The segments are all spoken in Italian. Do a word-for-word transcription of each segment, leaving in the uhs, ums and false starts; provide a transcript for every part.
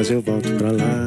mas eu volto pra lá.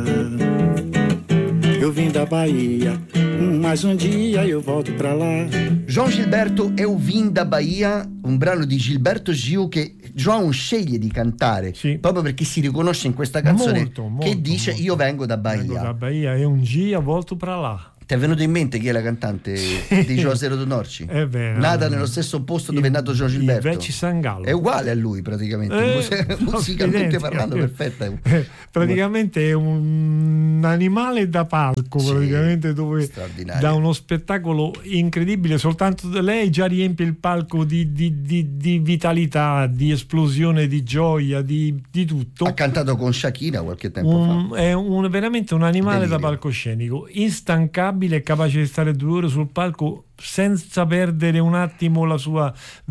Eu vim da Bahia, mas un dia io volto pra là. João Gilberto, Eu vim da Bahia, un brano di Gilberto Gil che João sceglie di cantare, sì, proprio perché si riconosce in questa canzone molto, molto, che dice molto. Io vengo da Bahia. Vengo da Bahia e un dia volto pra là. Ti è venuto in mente chi è la cantante sì. di Juazeiro do Norte? È vero. Nata nello stesso posto dove è nato João Gilberto. Ivete Sangalo. È uguale a lui praticamente, eh, musicalmente parlando, perfetta. Eh, praticamente è un animale da palco, sì, praticamente, dove dà uno spettacolo incredibile. Soltanto lei già riempie il palco di, di, di, di vitalità, di esplosione, di gioia, di, di tutto. Ha cantato con Shakira qualche tempo un, fa. È un, veramente un animale Delirio. Da palcoscenico, instancabile, capace di stare due ore sul palco senza perdere un attimo la sua,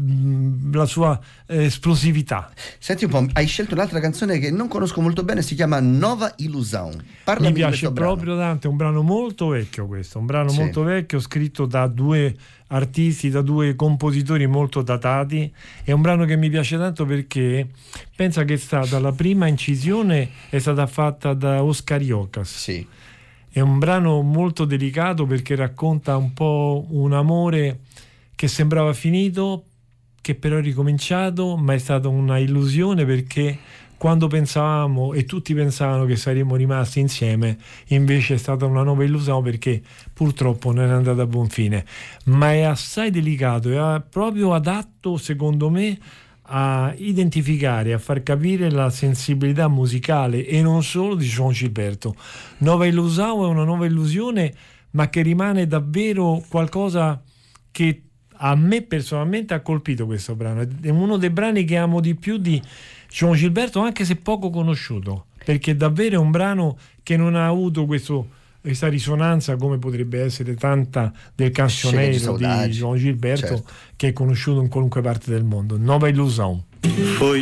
la sua eh, esplosività. Senti un po', hai scelto un'altra canzone che non conosco molto bene, si chiama Nova Ilusão. Parlami. Mi piace di proprio tanto, è un brano molto vecchio questo, un brano sì. molto vecchio, scritto da due artisti, da due compositori molto datati. È un brano che mi piace tanto perché pensa che è stata la prima incisione, è stata fatta da Oscar Iocas. Sì. È un brano molto delicato perché racconta un po' un amore che sembrava finito, che però è ricominciato, ma è stata una illusione perché quando pensavamo e tutti pensavano che saremmo rimasti insieme, invece è stata una nuova illusione perché purtroppo non è andata a buon fine. Ma è assai delicato, è proprio adatto secondo me a identificare, a far capire la sensibilità musicale e non solo di João Gilberto. Nova Ilusão è una nuova illusione, ma che rimane davvero qualcosa che a me personalmente ha colpito questo brano. È uno dei brani che amo di più di João Gilberto, anche se poco conosciuto, perché davvero è un brano che non ha avuto questo questa risonanza come potrebbe essere tanta del cancionero di João Gilberto, certo, che è conosciuto in qualunque parte del mondo. Nova Ilusão. Foi